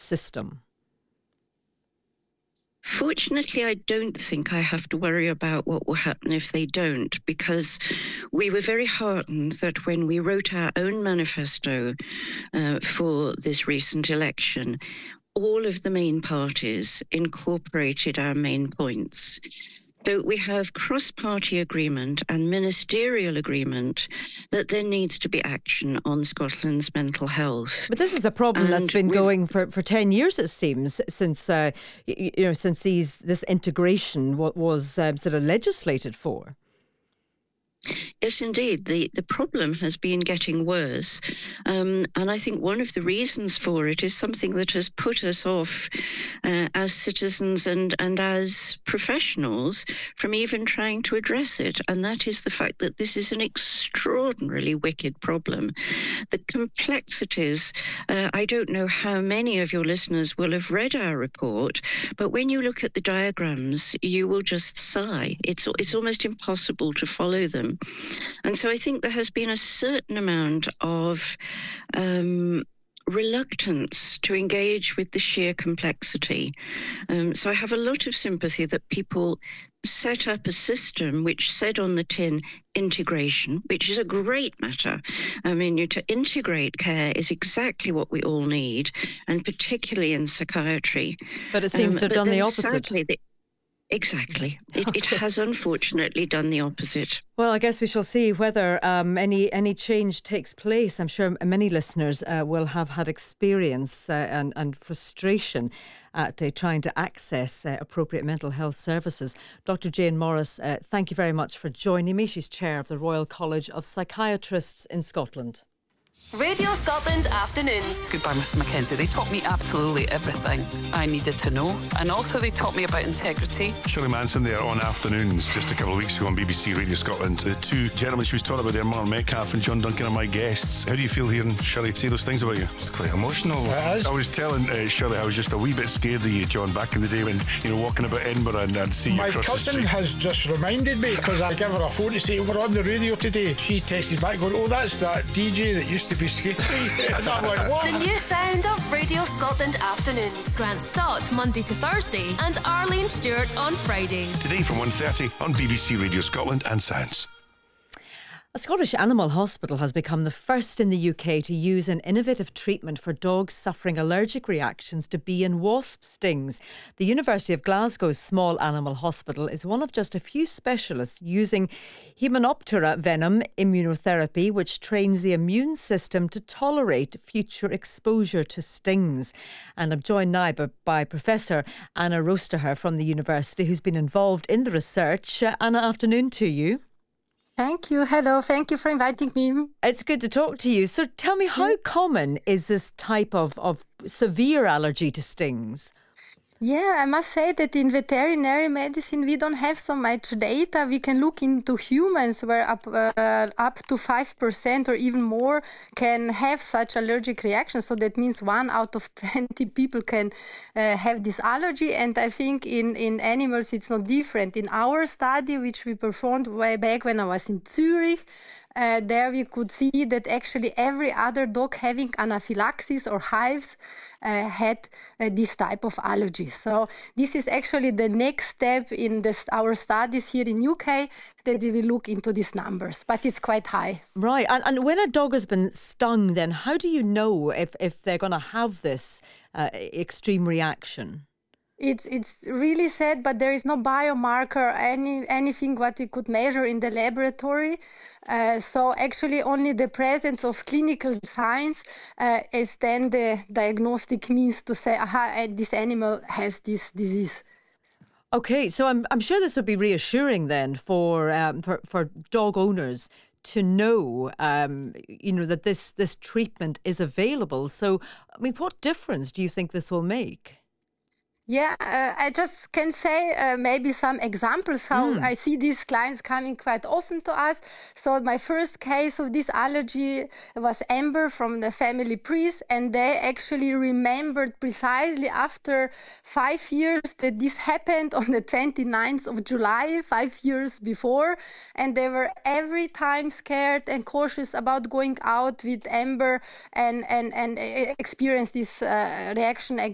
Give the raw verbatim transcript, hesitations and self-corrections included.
system? Fortunately, I don't think I have to worry about what will happen if they don't, because we were very heartened that when we wrote our own manifesto uh, for this recent election, all of the main parties incorporated our main points. So we have cross-party agreement and ministerial agreement that there needs to be action on Scotland's mental health. But this is a problem and that's been going for, for ten years, it seems, since uh, you, you know since these this integration what was um, sort of legislated for. Yes, indeed. The, the problem has been getting worse. Um, and I think one of the reasons for it is something that has put us off uh, as citizens and, and as professionals from even trying to address it. And that is the fact that this is an extraordinarily wicked problem. The complexities, uh, I don't know how many of your listeners will have read our report, but when you look at the diagrams, you will just sigh. It's, it's almost impossible to follow them. And so I think there has been a certain amount of um, reluctance to engage with the sheer complexity. Um, so I have a lot of sympathy that people set up a system which said on the tin integration, which is a great matter. I mean, you, to integrate care is exactly what we all need, and particularly in psychiatry. But it seems um, they've done the opposite. Sadly, the, Exactly. It, okay. it has unfortunately done the opposite. Well, I guess we shall see whether um, any any change takes place. I'm sure many listeners uh, will have had experience uh, and, and frustration at uh, trying to access uh, appropriate mental health services. Doctor Jane Morris, uh, thank you very much for joining me. She's chair of the Royal College of Psychiatrists in Scotland. Radio Scotland Afternoons. Goodbye, Miss Mackenzie. They taught me absolutely everything I needed to know. And also they taught me about integrity. Shirley Manson there on Afternoons just a couple of weeks ago on B B C Radio Scotland. The two gentlemen she was talking about there, Mark Metcalf and John Duncan, are my guests. How do you feel hearing Shirley say those things about you? It's quite emotional. It is. I was telling uh, Shirley I was just a wee bit scared of you, John, back in the day when, you know, walking about Edinburgh and I'd see you My across the cousin street. has just reminded me, because I gave her a phone to say we're on the radio today. She texted back going, oh, that's that D J that used to be skating. And I'm like, what? The new sound of Radio Scotland Afternoons. Grant Stott, Monday to Thursday, and Arlene Stewart on Fridays. Today from one thirty on B B C Radio Scotland and Sounds. A Scottish animal hospital has become the first in the U K to use an innovative treatment for dogs suffering allergic reactions to bee and wasp stings. The University of Glasgow's small animal hospital is one of just a few specialists using Hymenoptera venom immunotherapy, which trains the immune system to tolerate future exposure to stings. And I'm joined now by, by Professor Anna Roasterher from the university, who's been involved in the research. Uh, Anna, afternoon to you. Thank you. Hello. Thank you for inviting me. It's good to talk to you. So tell me, how common is this type of, of severe allergy to stings? Yeah, I must say that in veterinary medicine, we don't have so much data. We can look into humans where up uh, up to five percent or even more can have such allergic reactions. So that means one out of twenty people can uh, have this allergy. And I think in, in animals, it's not different. In our study, which we performed way back when I was in Zurich, Uh, there we could see that actually every other dog having anaphylaxis or hives uh, had uh, this type of allergy. So this is actually the next step in this, our studies here in U K, that we will look into these numbers, but it's quite high. Right. And, and when a dog has been stung, then how do you know if, if they're going to have this uh, extreme reaction? It's it's really sad, but there is no biomarker, any anything what we could measure in the laboratory. Uh, so actually only the presence of clinical signs uh, is then the diagnostic means to say, aha, this animal has this disease. Okay, so I'm I'm sure this would be reassuring then for um, for, for dog owners to know, um, you know, that this this treatment is available. So, I mean, what difference do you think this will make? Yeah, uh, I just can say uh, maybe some examples how mm. I see these clients coming quite often to us. So my first case of this allergy was Amber from the family priest, and they actually remembered precisely after five years that this happened on the twenty-ninth of July, five years before. And they were every time scared and cautious about going out with Amber and, and, and experience this uh, reaction again.